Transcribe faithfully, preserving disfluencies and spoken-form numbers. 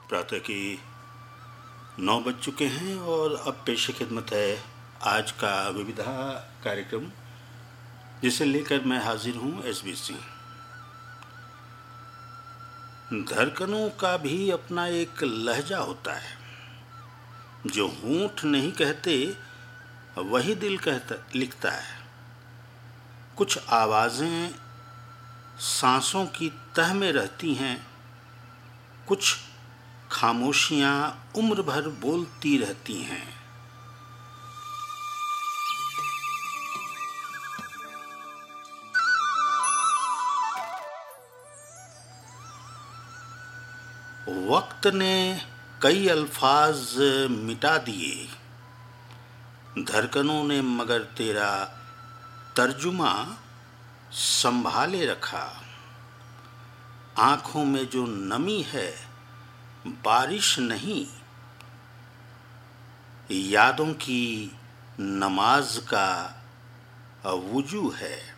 प्रातः की नौ बज चुके हैं और अब पेश खिदमत है आज का विविधा कार्यक्रम, जिसे लेकर मैं हाजिर हूँ एस बी सिंह। धड़कनों का भी अपना एक लहजा होता है, जो होंठ नहीं कहते वही दिल कहता लिखता है। कुछ आवाज़ें सांसों की तह में रहती हैं, कुछ खामोशियाँ उम्र भर बोलती रहती हैं। वक्त ने कई अल्फाज मिटा दिए, धड़कनों ने मगर तेरा तर्जुमा संभाले रखा। आँखों में जो नमी है बारिश नहीं, यादों की नमाज का वुजू है।